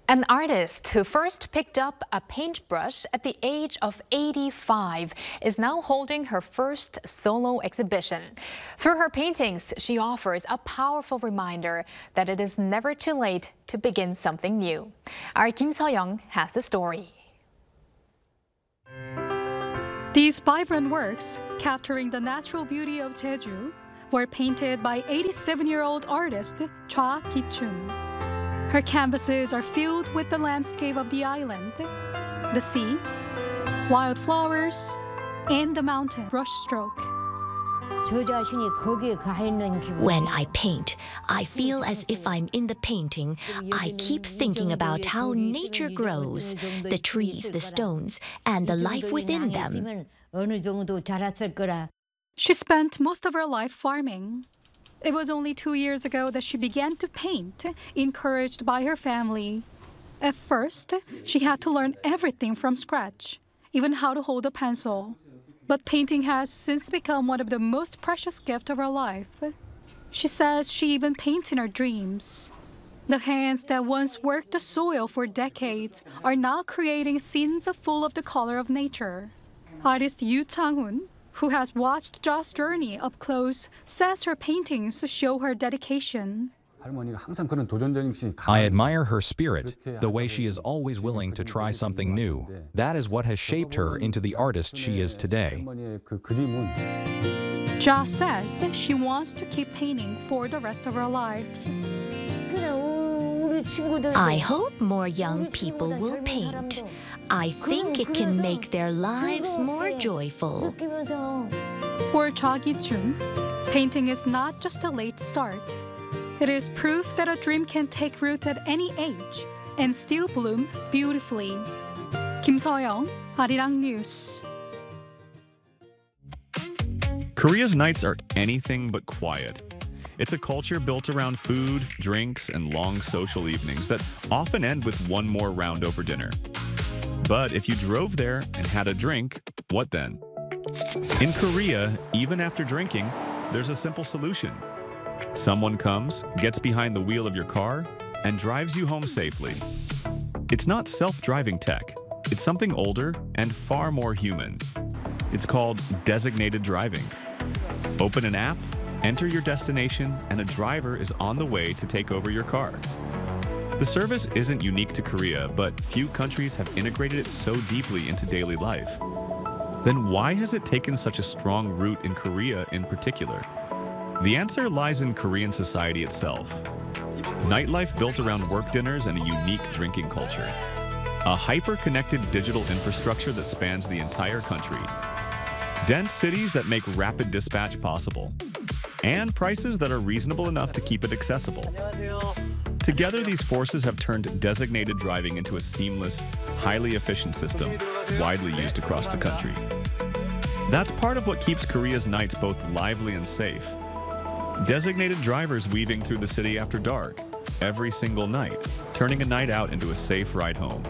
An artist who first picked up a paintbrush at the age of 85 is now holding her first solo exhibition. Through her paintings, she offers a powerful reminder that it is never too late to begin something new. Our Kim Seo-young has the story. These vibrant works, capturing the natural beauty of Jeju, were painted by 87-year-old artist Choi Ki-chun. Her canvases are filled with the landscape of the island, the sea, wildflowers, and the mountain brushstroke. When I paint, I feel as if I'm in the painting. I keep thinking about how nature grows, the trees, the stones, and the life within them. She spent most of her life farming. It was only 2 years ago that she began to paint, encouraged by her family. At first, she had to learn everything from scratch, even how to hold a pencil. But painting has since become one of the most precious gifts of her life. She says she even paints in her dreams. The hands that once worked the soil for decades are now creating scenes full of the color of nature. Artist Yoo Chang-hoon, who has watched Jo's journey up close, says her paintings show her dedication. I admire her spirit, the way she is always willing to try something new. That is what has shaped her into the artist she is today. Jo says she wants to keep painting for the rest of her life. I hope more young people will paint. I think it can make their lives more joyful. For Choi Ki-chun, painting is not just a late start. It is proof that a dream can take root at any age and still bloom beautifully. Kim Seo-young, Arirang News. Korea's nights are anything but quiet. It's a culture built around food, drinks, and long social evenings that often end with one more round over dinner. But if you drove there and had a drink, what then? In Korea, even after drinking, there's a simple solution. Someone comes, gets behind the wheel of your car, and drives you home safely. It's not self-driving tech. It's something older and far more human. It's called designated driving. Open an app, enter your destination, and a driver is on the way to take over your car. The service isn't unique to Korea, but few countries have integrated it so deeply into daily life. Then why has it taken such a strong root in Korea in particular? The answer lies in Korean society itself. Nightlife built around work dinners and a unique drinking culture. A hyper-connected digital infrastructure that spans the entire country. Dense cities that make rapid dispatch possible. And prices that are reasonable enough to keep it accessible. Together, these forces have turned designated driving into a seamless, highly efficient system, widely used across the country. That's part of what keeps Korea's nights both lively and safe. Designated drivers weaving through the city after dark, every single night, turning a night out into a safe ride home.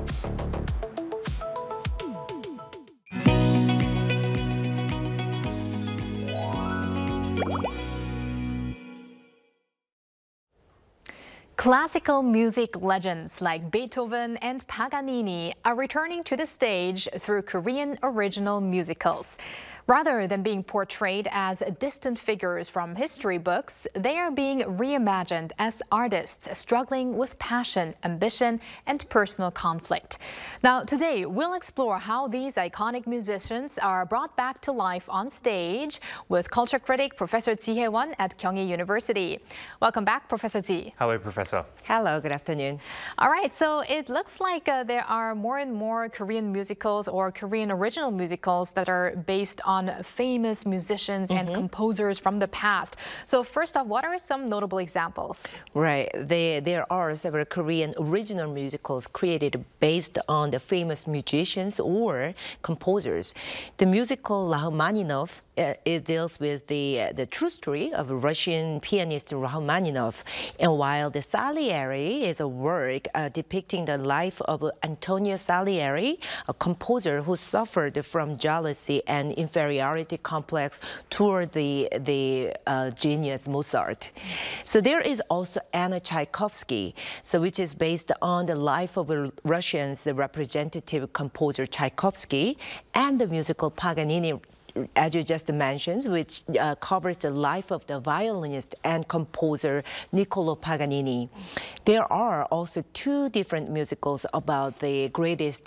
Classical music legends like Beethoven and Paganini are returning to the stage through Korean original musicals. Rather than being portrayed as distant figures from history books, they are being reimagined as artists struggling with passion, ambition, and personal conflict. Now, today, we'll explore how these iconic musicians are brought back to life on stage with culture critic Professor Ji Hae-won at Kyunghee University. Welcome back, Professor Ji. Hello, Professor. Hello, good afternoon. All right, so it looks like there are more and more Korean musicals or Korean original musicals that are based on famous musicians and composers from the past. So first off, what are some notable examples? Right, there are several Korean original musicals created based on the famous musicians or composers. The musical Rachmaninoff it deals with the true story of Russian pianist Rachmaninoff. And while the Salieri is a work depicting the life of Antonio Salieri, a composer who suffered from jealousy and inferiority inferiority complex toward the genius Mozart. So there is also Anna Tchaikovsky, so which is based on the life of a Russian's representative composer Tchaikovsky, and the musical Paganini, as you just mentioned, which covers the life of the violinist and composer Niccolò Paganini. There are also two different musicals about the greatest